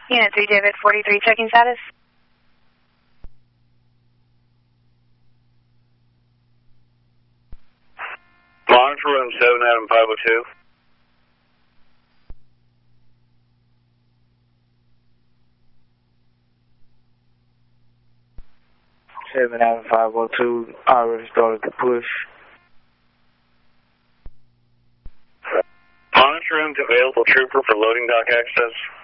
Unit 3, David, 43, checking status. Monitor room 7, Adam 502. Seven Adam 502. Already started the push. Monitor room available trooper for loading dock access.